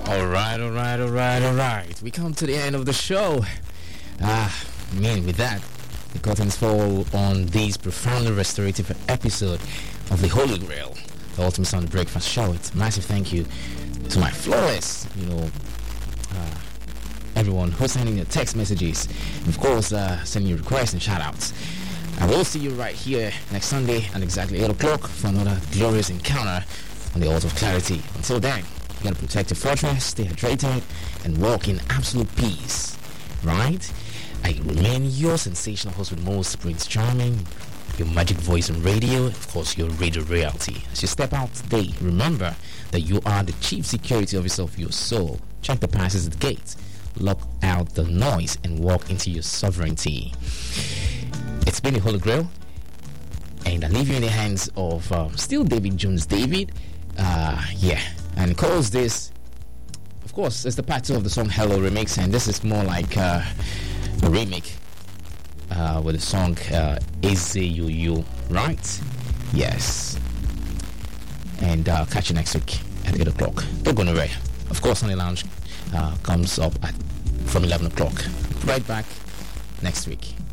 All right. We come to the end of the show. With that, the curtains fall on this profoundly restorative episode of the Holy Grail, the Ultimate Sunday Breakfast Show. It's a massive thank you to my flawless, everyone who's sending your text messages, and of course, sending your requests and shout outs. I will see you right here next Sunday at exactly 8 o'clock for another glorious encounter on the altar of clarity. Until then, you gotta protect your fortress, stay hydrated, and walk in absolute peace. Right? I remain your sensational host with most Prince Charming, your magic voice on radio, of course your radio royalty. As you step out today, remember that you are the chief security officer of your soul. Check the passes at the gate, lock out the noise, and walk into your sovereignty. It's been the Holy Grail, and I leave you in the hands of still David Jones David. And calls this, of course, it's the part 2 of the song Hello remix, and this is more like a remake with the song Eze You, right? Yes. And catch you next week at 8 o'clock. Don't go nowhere. Of course, Sunday Lounge comes up from 11 o'clock. Right back next week.